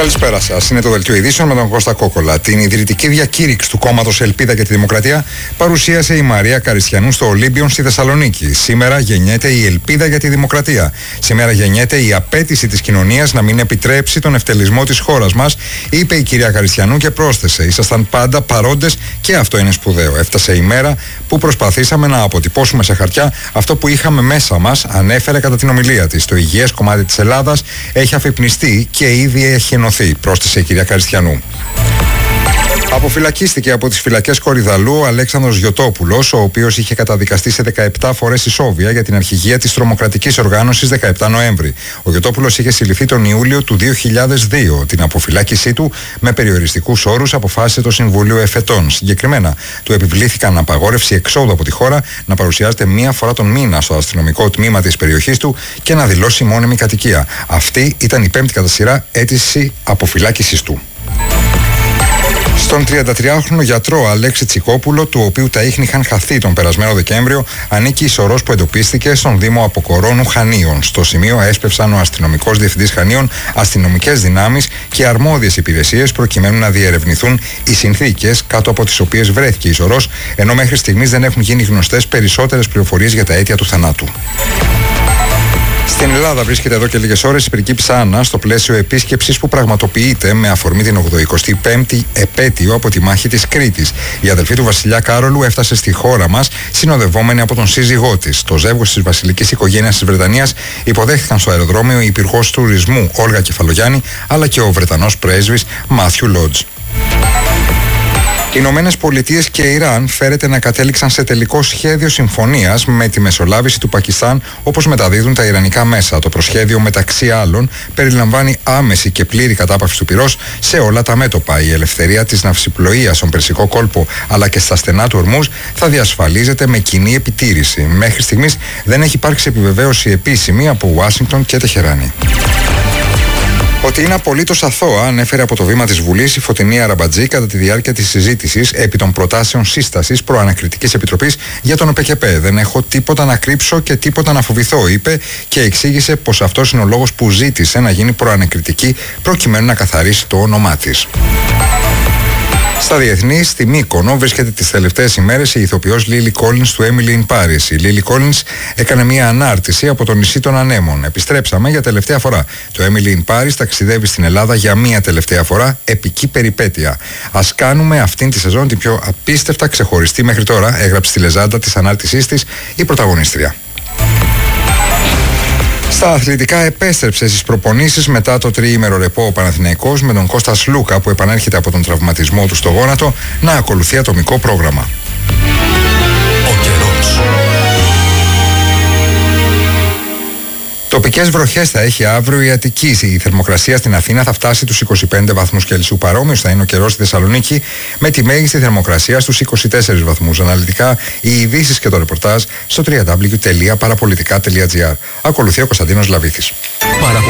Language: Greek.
Καλησπέρα σας. Είναι το Δελτίο Ειδήσεων με τον Κώστα Κόκολα. Την ιδρυτική διακήρυξη του κόμματος Ελπίδα για τη Δημοκρατία παρουσίασε η Μαρία Καριστιανού στο Ολύμπιον στη Θεσσαλονίκη. Σήμερα γεννιέται η Ελπίδα για τη Δημοκρατία. Σήμερα γεννιέται η απέτηση της κοινωνίας να μην επιτρέψει τον ευτελισμό της χώρας μας, είπε η κυρία Καριστιανού και πρόσθεσε: ήσασταν πάντα παρόντες και αυτό είναι σπουδαίο. Έφτασε η μέρα που προσπαθήσαμε να αποτυπώσουμε σε χαρτιά αυτό που είχαμε μέσα μας, ανέφερε κατά την ομιλία της. Το υγιές κομμάτι της Ελλάδας έχει αφυπνιστεί και ήδη έχει ενωθεί, πρόσθεσε η κυρία Καριστιανού. Αποφυλακίστηκε από τις φυλακές Κορυδαλού ο Αλέξανδρος Γιωτόπουλος, ο οποίος είχε καταδικαστεί σε 17 φορές ισόβια για την αρχηγία της τρομοκρατικής οργάνωσης 17 Νοέμβρη. Ο Γιωτόπουλος είχε συλληφθεί τον Ιούλιο του 2002. Την αποφυλάκησή του με περιοριστικούς όρους αποφάσισε το Συμβούλιο Εφετών. Συγκεκριμένα, του επιβλήθηκαν απαγόρευση εξόδου από τη χώρα, να παρουσιάζεται μία φορά τον μήνα στο αστυνομικό τμήμα της περιοχής του και να δηλώσει μόνιμη κατοικία. Αυτή ήταν η πέμπτη κατά σειρά αίτηση αποφυλάκησης του. Στον 33χρονο γιατρό Αλέξη Τσικόπουλο, του οποίου τα ίχνη είχαν χαθεί τον περασμένο Δεκέμβριο, ανήκει η σωρός που εντοπίστηκε στον Δήμο Αποκορώνου Χανίων. Στο σημείο έσπευσαν ο αστυνομικός διευθυντής Χανίων, αστυνομικές δυνάμεις και αρμόδιες υπηρεσίες προκειμένου να διερευνηθούν οι συνθήκες κάτω από τις οποίες βρέθηκε η σωρός, ενώ μέχρι στιγμής δεν έχουν γίνει γνωστές περισσότερες πληροφορίες για τα αίτια του θανάτου. Στην Ελλάδα βρίσκεται εδώ και λίγες ώρες η πριγκίπισσα Άννα στο πλαίσιο επίσκεψης που πραγματοποιείται με αφορμή την 85η επέτειο από τη μάχη της Κρήτης. Η αδελφή του βασιλιά Κάρολου έφτασε στη χώρα μας συνοδευόμενη από τον σύζυγό της. Το ζεύγος της βασιλικής οικογένειας της Βρετανίας υποδέχθηκαν στο αεροδρόμιο η υπουργός τουρισμού Όλγα Κεφαλογιάννη, αλλά και ο Βρετανός πρέσβης Μάθιου Λότζ. Οι Ηνωμένες Πολιτείες και Ιράν φέρεται να κατέληξαν σε τελικό σχέδιο συμφωνίας με τη μεσολάβηση του Πακιστάν, όπως μεταδίδουν τα ιρανικά μέσα. Το προσχέδιο, μεταξύ άλλων, περιλαμβάνει άμεση και πλήρη κατάπαυση του πυρός σε όλα τα μέτωπα. Η ελευθερία της ναυσιπλοείας στον Περσικό κόλπο αλλά και στα στενά του Ορμούζ θα διασφαλίζεται με κοινή επιτήρηση. Μέχρι στιγμής δεν έχει υπάρξει επιβεβαίωση επίσημη από Ουάσιγκτον και Τεχεράνη. Ότι είναι απολύτως αθώα, ανέφερε από το βήμα της Βουλής η Φωτεινή Αραμπατζή κατά τη διάρκεια της συζήτησης επί των προτάσεων σύστασης προανακριτικής επιτροπής για τον ΟΠΕΚΕΠΕ. Δεν έχω τίποτα να κρύψω και τίποτα να φοβηθώ, είπε, και εξήγησε πως αυτός είναι ο λόγος που ζήτησε να γίνει προανακριτική προκειμένου να καθαρίσει το όνομά της. Στα διεθνή, στη Μύκονο, βρίσκεται τις τελευταίες ημέρες η ηθοποιός Λίλι Κόλινς του Emily in Paris. Η Λίλι Κόλινς έκανε μια ανάρτηση από το νησί των Ανέμων. Επιστρέψαμε για τελευταία φορά. Το Emily in Paris ταξιδεύει στην Ελλάδα για μια τελευταία φορά, επική περιπέτεια. Ας κάνουμε αυτήν τη σεζόν την πιο απίστευτα ξεχωριστή μέχρι τώρα, έγραψε στη λεζάντα της ανάρτησής της η πρωταγωνίστρια. Στα αθλητικά, επέστρεψε στις προπονήσεις μετά το τριήμερο ρεπό ο Παναθηναϊκός με τον Κώστα Σλούκα που επανέρχεται από τον τραυματισμό του στο γόνατο να ακολουθεί ατομικό πρόγραμμα. Ο καιρός. Τοπικές βροχές θα έχει αύριο η Αττική. Η θερμοκρασία στην Αθήνα θα φτάσει τους 25 βαθμούς Κελσίου. Παρόμοιος θα είναι ο καιρός στη Θεσσαλονίκη με τη μέγιστη θερμοκρασία στους 24 βαθμούς. Αναλυτικά οι ειδήσεις και το ρεπορτάζ στο www.parapolitica.gr. Ακολουθεί ο Κωνσταντίνος Λαβίθης.